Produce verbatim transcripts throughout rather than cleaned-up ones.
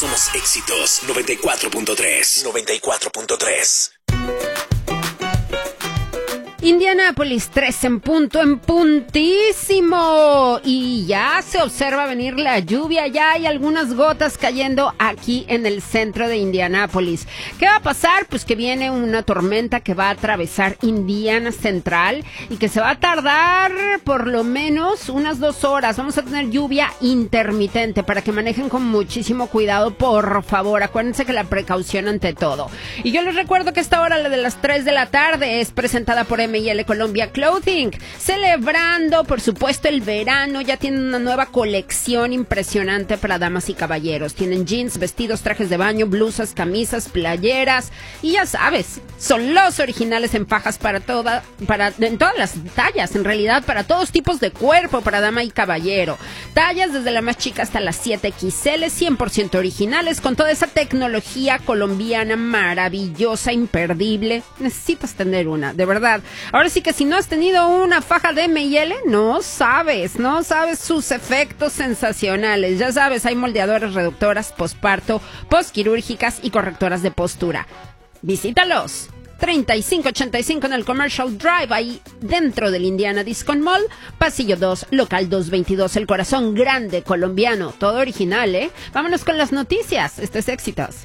Somos Éxitos noventa y cuatro punto tres. noventa y cuatro punto tres. Indianápolis, tres en punto, en puntísimo. Y ya se observa venir la lluvia, ya hay algunas gotas cayendo aquí en el centro de Indianápolis. ¿Qué va a pasar? Pues que viene una tormenta que va a atravesar Indiana Central y que se va a tardar por lo menos unas dos horas. Vamos a tener lluvia intermitente para que manejen con muchísimo cuidado, por favor. Acuérdense que la precaución ante todo. Y yo les recuerdo que esta hora, la de las tres de la tarde, es presentada por M y L Colombia Clothing, celebrando por supuesto el verano. Ya tienen una nueva colección impresionante para damas y caballeros. Tienen jeans, vestidos, trajes de baño, blusas, camisas, playeras y ya sabes, son los originales en fajas para toda, para en todas las tallas, en realidad para todos tipos de cuerpo, para dama y caballero. Tallas desde la más chica hasta las siete equis ele, cien por ciento originales, con toda esa tecnología colombiana maravillosa, imperdible. Necesitas tener una, de verdad. Ahora sí que si no has tenido una faja de M y L, no sabes, no sabes sus efectos sensacionales. Ya sabes, hay moldeadoras reductoras, posparto, posquirúrgicas y correctoras de postura. Visítalos. treinta y cinco ochenta y cinco en el Commercial Drive, ahí dentro del Indiana Discount Mall, pasillo dos, local doscientos veintidós, el corazón grande colombiano, todo original, ¿eh? Vámonos con las noticias, este es Éxitos.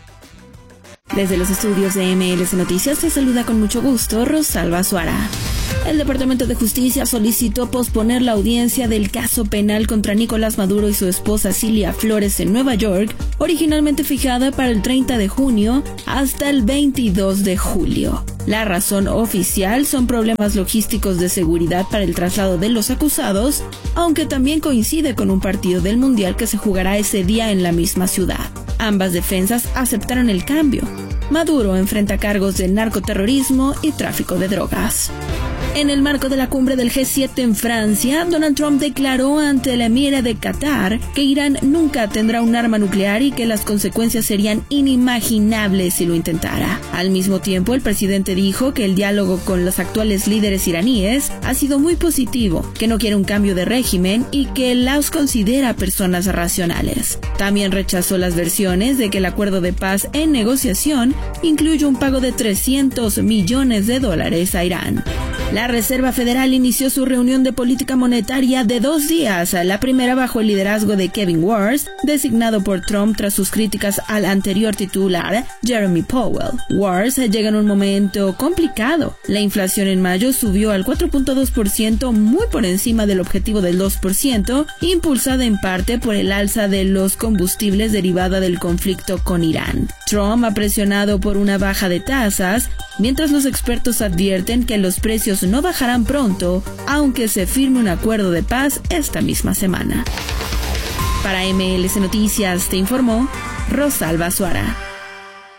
Desde los estudios de M L C Noticias te saluda con mucho gusto Rosalba Suara. El Departamento de Justicia solicitó posponer la audiencia del caso penal contra Nicolás Maduro y su esposa Cilia Flores en Nueva York, originalmente fijada para el treinta de junio hasta el veintidós de julio. La razón oficial son problemas logísticos de seguridad para el traslado de los acusados, aunque también coincide con un partido del Mundial que se jugará ese día en la misma ciudad. Ambas defensas aceptaron el cambio. Maduro enfrenta cargos de narcoterrorismo y tráfico de drogas. En el marco de la cumbre del G siete en Francia, Donald Trump declaró ante el emir de Qatar que Irán nunca tendrá un arma nuclear y que las consecuencias serían inimaginables si lo intentara. Al mismo tiempo, el presidente dijo que el diálogo con los actuales líderes iraníes ha sido muy positivo, que no quiere un cambio de régimen y que los considera personas racionales. También rechazó las versiones de que el acuerdo de paz en negociación incluye un pago de trescientos millones de dólares a Irán. La Reserva Federal inició su reunión de política monetaria de dos días, la primera bajo el liderazgo de Kevin Warsh, designado por Trump tras sus críticas al anterior titular, Jeremy Powell. Warsh llega en un momento complicado. La inflación en mayo subió al cuatro punto dos por ciento, muy por encima del objetivo del dos por ciento, impulsada en parte por el alza de los combustibles derivada del conflicto con Irán. Trump ha presionado por una baja de tasas, mientras los expertos advierten que los precios no bajarán pronto, aunque se firme un acuerdo de paz esta misma semana. Para M L C Noticias te informó Rosalba Suara.